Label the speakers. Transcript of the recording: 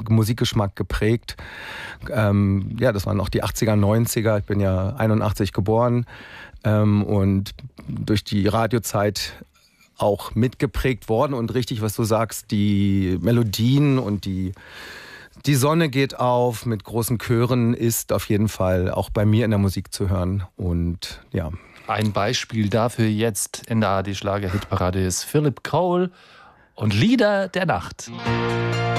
Speaker 1: Musikgeschmack geprägt. Das waren auch die 80er, 90er. Ich bin ja 81 geboren und durch die Radiozeit auch mitgeprägt worden. Und richtig, was du sagst, die Melodien und die Sonne geht auf mit großen Chören ist auf jeden Fall auch bei mir in der Musik zu hören. Und ja.
Speaker 2: Ein Beispiel dafür jetzt in der ARD Schlager-Hitparade ist Philip Cole und Lieder der Nacht.